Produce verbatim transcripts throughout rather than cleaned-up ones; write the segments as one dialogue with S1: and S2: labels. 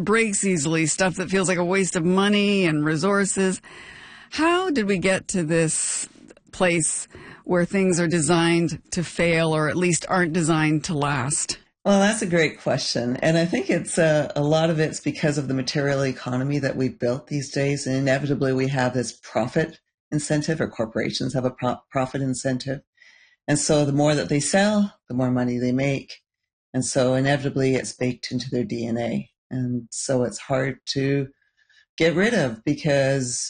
S1: breaks easily, stuff that feels like a waste of money and resources. How did we get to this place where things are designed to fail, or at least aren't designed to last?
S2: Well, that's a great question. And I think it's uh, a lot of it's because of the material economy that we've built these days. And inevitably we have this profit incentive, or corporations have a pro- profit incentive. And so the more that they sell, the more money they make. And so inevitably it's baked into their D N A. And so it's hard to get rid of, because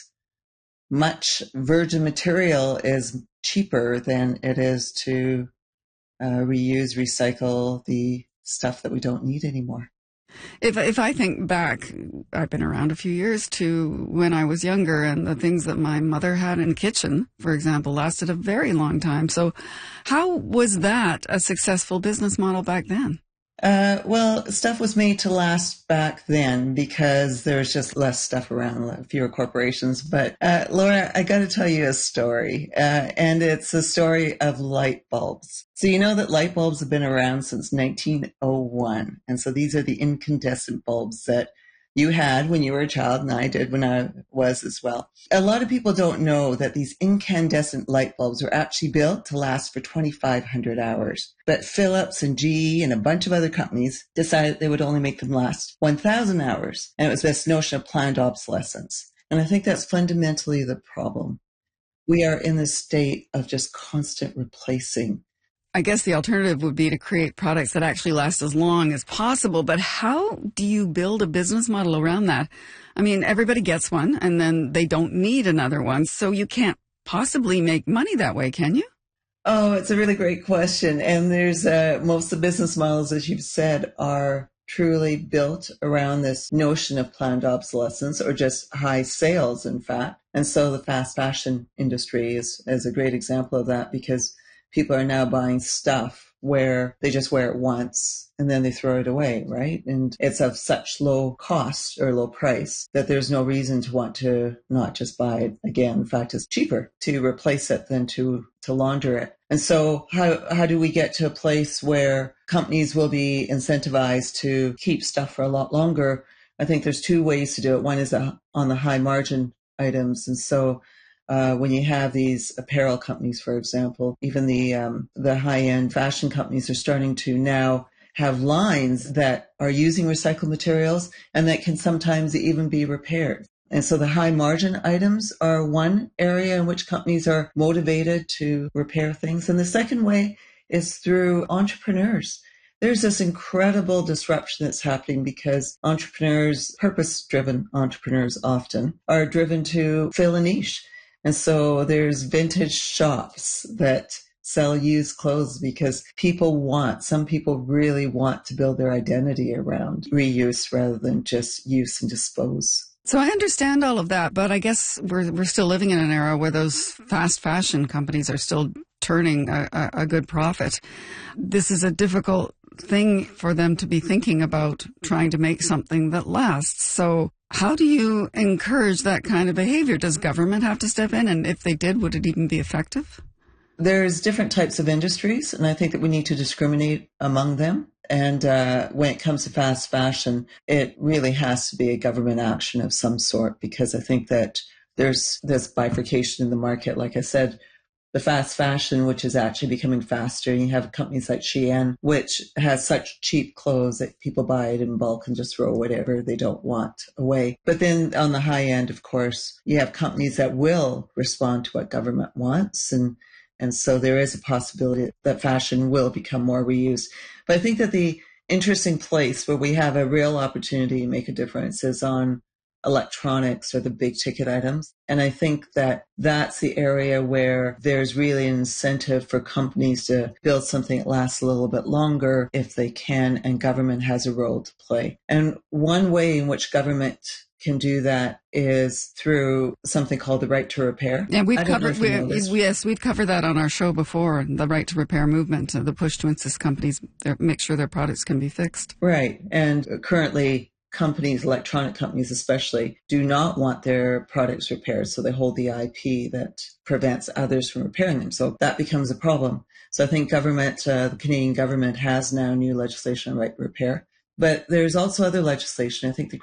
S2: much virgin material is cheaper than it is to uh, reuse, recycle the stuff that we don't need anymore.
S1: If if I think back, I've been around a few years, to when I was younger, and the things that my mother had in the kitchen, for example, lasted a very long time. So how was that a successful business model back then?
S2: Uh, well, stuff was made to last back then because there was just less stuff around, fewer corporations. But uh, Laura, I got to tell you a story, uh, and it's a story of light bulbs. So you know that light bulbs have been around since nineteen oh one. And so these are the incandescent bulbs that you had when you were a child, and I did when I was as well. A lot of people don't know that these incandescent light bulbs were actually built to last for twenty-five hundred hours. But Philips and G E and a bunch of other companies decided they would only make them last one thousand hours. And it was this notion of planned obsolescence. And I think that's fundamentally the problem. We are in this state of just constant replacing.
S1: I guess the alternative would be to create products that actually last as long as possible. But how do you build a business model around that? I mean, everybody gets one, and then they don't need another one. So you can't possibly make money that way, can you?
S2: Oh, it's a really great question. And there's uh, most of the business models, as you've said, are truly built around this notion of planned obsolescence, or just high sales, in fact. And so the fast fashion industry is, is a great example of that, because people are now buying stuff where they just wear it once and then they throw it away, right? And it's of such low cost or low price that there's no reason to want to not just buy it again. In fact, it's cheaper to replace it than to, to launder it. And so how, how do we get to a place where companies will be incentivized to keep stuff for a lot longer? I think there's two ways to do it. One is on the high margin items. And so Uh, when you have these apparel companies, for example, even the um, the high-end fashion companies are starting to now have lines that are using recycled materials and that can sometimes even be repaired. And so the high-margin items are one area in which companies are motivated to repair things. And the second way is through entrepreneurs. There's this incredible disruption that's happening because entrepreneurs, purpose-driven entrepreneurs often, are driven to fill a niche. And so there's vintage shops that sell used clothes because people want, some people really want to build their identity around reuse rather than just use and dispose.
S1: So I understand all of that, but I guess we're we're still living in an era where those fast fashion companies are still turning a, a, a good profit. This is a difficult thing for them to be thinking about, trying to make something that lasts. So how do you encourage that kind of behavior? Does government have to step in? And if they did, would it even be effective?
S2: There's different types of industries, and I think that we need to discriminate among them. And uh, when it comes to fast fashion, it really has to be a government action of some sort, because I think that there's this bifurcation in the market. Like I said, the fast fashion, which is actually becoming faster. You have companies like Shein, which has such cheap clothes that people buy it in bulk and just throw whatever they don't want away. But then on the high end, of course, you have companies that will respond to what government wants. And, and so there is a possibility that fashion will become more reused. But I think that the interesting place where we have a real opportunity to make a difference is on electronics, or the big ticket items. And I think that that's the area where there's really an incentive for companies to build something that lasts a little bit longer if they can, and government has a role to play. And one way in which government can do that is through something called the right to repair.
S1: Yeah, we've covered, we, yes, we've covered that on our show before, the right to repair movement, the push to insist companies make sure their products can be fixed.
S2: Right. And currently, companies, electronic companies especially, do not want their products repaired. So they hold the I P that prevents others from repairing them. So that becomes a problem. So I think government, uh, the Canadian government has now new legislation on right to repair. But there's also other legislation. I think the